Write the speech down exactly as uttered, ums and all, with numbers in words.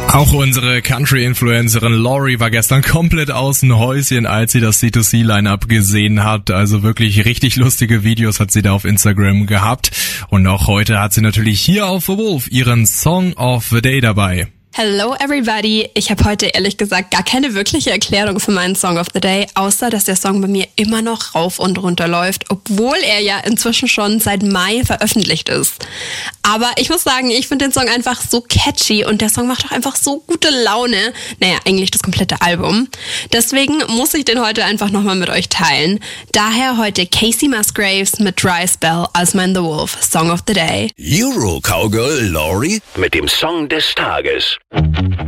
Auch unsere Country-Influencerin Lori war gestern komplett aus dem Häuschen, als sie das C zwei C-Line-Up gesehen hat. Also wirklich richtig lustige Videos hat sie da auf Instagram gehabt. Und auch heute hat sie natürlich hier auf The Wolf ihren Song of the Day dabei. Hello everybody! Ich habe heute ehrlich gesagt gar keine wirkliche Erklärung für meinen Song of the Day, außer dass der Song bei mir immer noch rauf und runter läuft, obwohl er ja inzwischen schon seit Mai veröffentlicht ist. Aber ich muss sagen, ich finde den Song einfach so catchy und der Song macht auch einfach so gute Laune. Naja, eigentlich das komplette Album. Deswegen muss ich den heute einfach nochmal mit euch teilen. Daher heute Casey Musgraves mit Dry Spell als mein The Wolf Song of the Day. Euro Cowgirl Lori mit dem Song des Tages.